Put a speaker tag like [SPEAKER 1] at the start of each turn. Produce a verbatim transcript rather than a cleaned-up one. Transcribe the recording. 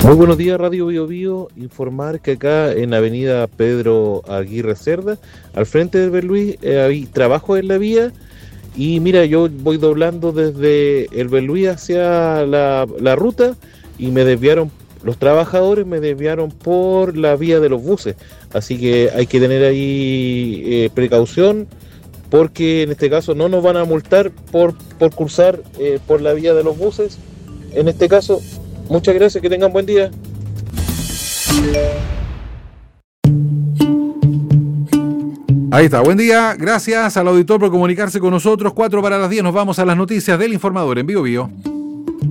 [SPEAKER 1] Muy buenos días, Radio Bio Bio. Informar que acá en Avenida Pedro Aguirre Cerda, al frente del Berluí, eh, hay trabajo en la vía. Y mira, yo voy doblando desde el Berluí hacia la, la ruta y me desviaron, los trabajadores me desviaron por la vía de los buses. Así que hay que tener ahí eh, precaución, porque en este caso no nos van a multar por, por cruzar eh, por la vía de los buses. En este caso, muchas gracias, que tengan buen día.
[SPEAKER 2] Ahí está, buen día, gracias al auditor por comunicarse con nosotros. Cuatro para las diez, nos vamos a las noticias del Informador en Bio Bio.